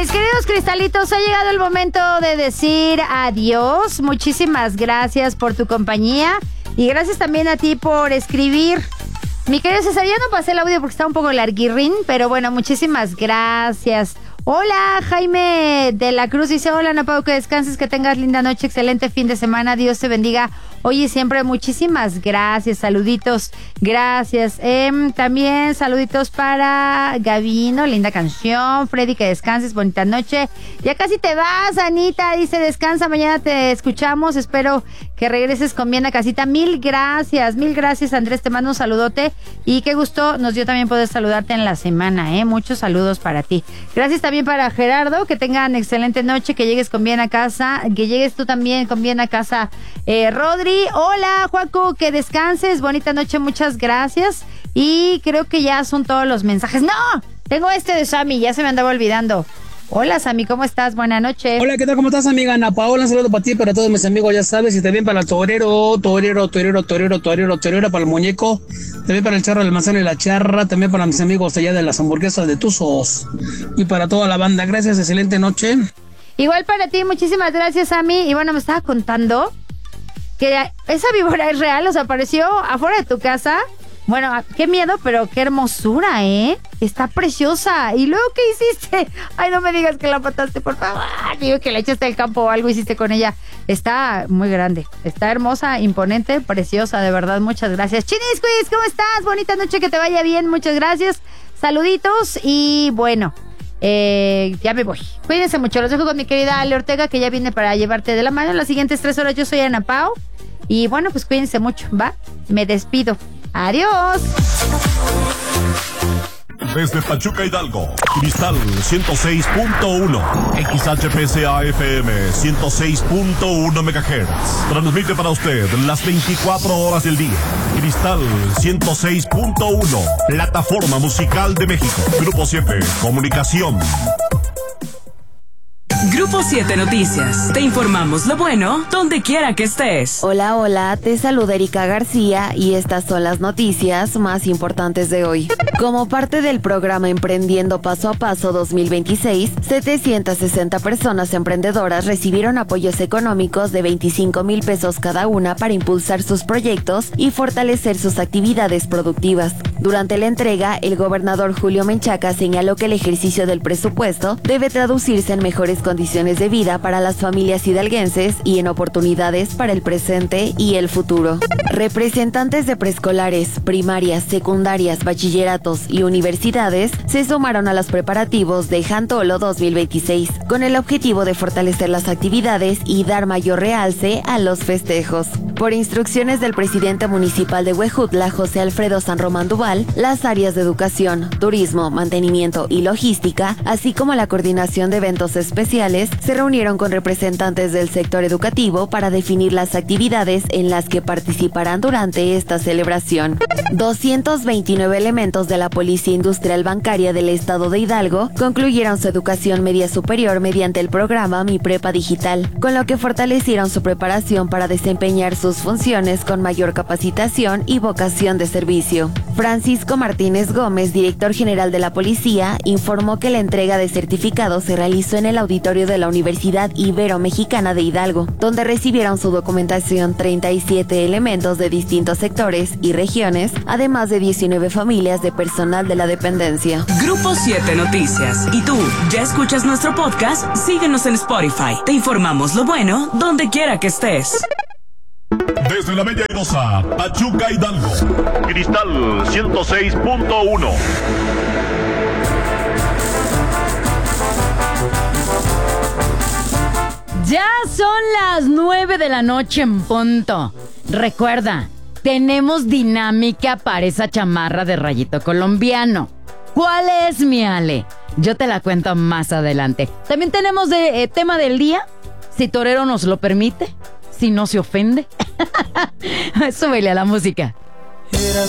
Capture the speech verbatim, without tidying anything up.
Mis queridos cristalitos, ha llegado el momento de decir adiós. Muchísimas gracias por tu compañía y gracias también a ti por escribir. Mi querido César, ya no pasé el audio porque está un poco larguirrín, pero bueno, muchísimas gracias. Hola, Jaime de la Cruz dice, hola, Ana Pau, que descanses, que tengas linda noche, excelente fin de semana, Dios te bendiga hoy y siempre. Muchísimas gracias, saluditos, gracias. Eh, también saluditos para Gavino, linda canción. Freddy, que descanses, bonita noche. Ya casi te vas, Anita, dice, descansa, mañana te escuchamos, espero que regreses con bien a casita. Mil gracias, mil gracias, Andrés, te mando un saludote y qué gusto nos dio también poder saludarte en la semana, ¿eh? Muchos saludos para ti. Gracias también para Gerardo, que tengan excelente noche, que llegues con bien a casa, que llegues tú también con bien a casa. Eh, Rodri, hola, Juaco, que descanses, bonita noche, muchas gracias. Y creo que ya son todos los mensajes. ¡No! Tengo este de Sammy, ya se me andaba olvidando. Hola, Sammy, ¿cómo estás? Buenas noches. Hola, ¿qué tal? ¿Cómo estás, amiga Ana Paola? Un saludo para ti y para todos mis amigos, ya sabes, y también para el torero, torero, torero, torero, torero, torero, para el muñeco, también para el charro, el manzano y la charra, también para mis amigos allá de las hamburguesas de Tuzos, y para toda la banda. Gracias, excelente noche. Igual para ti, muchísimas gracias, Sammy. Y bueno, me estaba contando que esa víbora es real, o sea, apareció afuera de tu casa. Bueno, qué miedo, pero qué hermosura, ¿eh? Está preciosa. ¿Y luego qué hiciste? Ay, no me digas que la mataste, por favor. Digo que la echaste al campo o algo hiciste con ella. Está muy grande. Está hermosa, imponente, preciosa, de verdad. Muchas gracias. Chinis Quiz, ¿cómo estás? Bonita noche, que te vaya bien. Muchas gracias. Saluditos y bueno, eh, ya me voy. Cuídense mucho. Los dejo con mi querida Ale Ortega, que ya viene para llevarte de la mano en las siguientes tres horas. Yo soy Ana Pau. Y bueno, pues cuídense mucho, ¿va? Me despido. Adiós. Desde Pachuca, Hidalgo, Cristal ciento seis punto uno, X H P C A F M ciento seis punto uno megahertz. Transmite para usted las veinticuatro horas del día. Cristal ciento seis punto uno, plataforma musical de México. Grupo siete, comunicación. Grupo siete Noticias. Te informamos lo bueno donde quiera que estés. Hola, hola, te saluda Erika García y estas son las noticias más importantes de hoy. Como parte del programa Emprendiendo Paso a Paso dos mil veintiséis, setecientas sesenta personas emprendedoras recibieron apoyos económicos de veinticinco mil pesos cada una para impulsar sus proyectos y fortalecer sus actividades productivas. Durante la entrega, el gobernador Julio Menchaca señaló que el ejercicio del presupuesto debe traducirse en mejores condiciones de vida para las familias hidalguenses y en oportunidades para el presente y el futuro. Representantes de preescolares, primarias, secundarias, bachilleratos y universidades se sumaron a los preparativos de Jantolo dos mil veintiséis con el objetivo de fortalecer las actividades y dar mayor realce a los festejos. Por instrucciones del presidente municipal de Huejutla, José Alfredo San Román Duval, las áreas de educación, turismo, mantenimiento y logística, así como la coordinación de eventos especiales, se reunieron con representantes del sector educativo para definir las actividades en las que participarán durante esta celebración. doscientos veintinueve elementos de la Policía Industrial Bancaria del Estado de Hidalgo concluyeron su educación media superior mediante el programa Mi Prepa Digital, con lo que fortalecieron su preparación para desempeñar sus funciones con mayor capacitación y vocación de servicio. Francisco Martínez Gómez, director general de la policía, informó que la entrega de certificados se realizó en el auditorio de la Universidad Ibero-Mexicana de Hidalgo, donde recibieron su documentación treinta y siete elementos de distintos sectores y regiones, además de diecinueve familias de personal de la dependencia. Grupo siete Noticias. ¿Y tú, ya escuchas nuestro podcast? Síguenos en Spotify. Te informamos lo bueno donde quiera que estés. Desde la Bella Airosa, Pachuca, Hidalgo, Cristal ciento seis punto uno. Ya son las nueve de la noche en punto. Recuerda, tenemos dinámica para esa chamarra de rayito colombiano. ¿Cuál es, mi Ale? Yo te la cuento más adelante. También tenemos de, eh, tema del día, si Torero nos lo permite, si no se ofende. Súbele a la música. Eras